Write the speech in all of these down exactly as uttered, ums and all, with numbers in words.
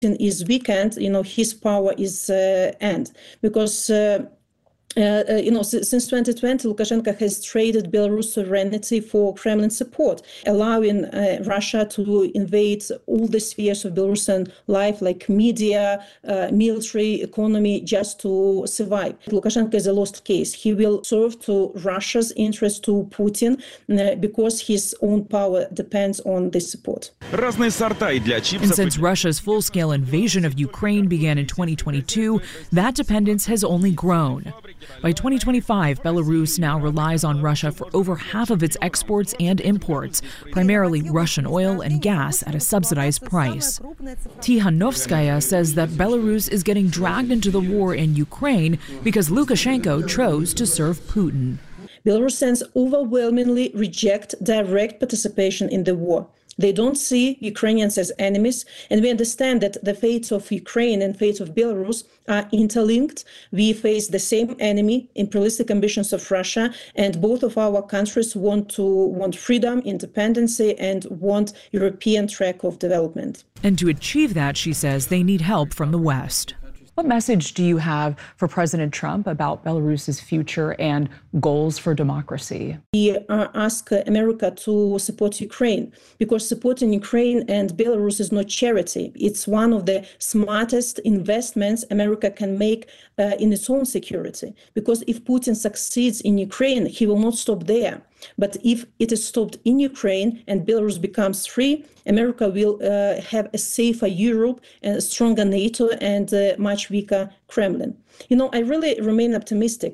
is weakened, you know, his power is uh, end because. Uh, Uh, uh, you know, s- since twenty twenty, Lukashenko has traded Belarus sovereignty for Kremlin support, allowing uh, Russia to invade all the spheres of Belarusian life, like media, uh, military, economy, just to survive. Lukashenko is a lost case. He will serve to Russia's interest to Putin uh, because his own power depends on this support. And since Russia's full-scale invasion of Ukraine began in twenty twenty-two, that dependence has only grown. By twenty twenty-five, Belarus now relies on Russia for over half of its exports and imports, primarily Russian oil and gas at a subsidized price. Tikhanovskaya says that Belarus is getting dragged into the war in Ukraine because Lukashenko chose to serve Putin. Belarusians overwhelmingly reject direct participation in the war. They don't see Ukrainians as enemies, and we understand that the fates of Ukraine and fates of Belarus are interlinked. We face the same enemy, imperialistic ambitions of Russia, and both of our countries want to want freedom, independence, and want European track of development. And to achieve that, she says, they need help from the West. What message do you have for President Trump about Belarus's future and goals for democracy? We uh, ask America to support Ukraine because supporting Ukraine and Belarus is not charity. It's one of the smartest investments America can make uh, in its own security. Because if Putin succeeds in Ukraine, he will not stop there. But if it is stopped in Ukraine and Belarus becomes free, America will uh, have a safer Europe and a stronger NATO and a much weaker Kremlin. You know, I really remain optimistic.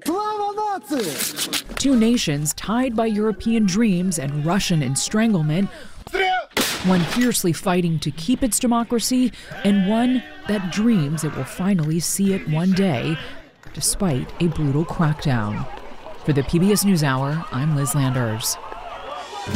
Two nations tied by European dreams and Russian estranglement, one fiercely fighting to keep its democracy, and one that dreams it will finally see it one day, despite a brutal crackdown. For the P B S NewsHour, I'm Liz Landers.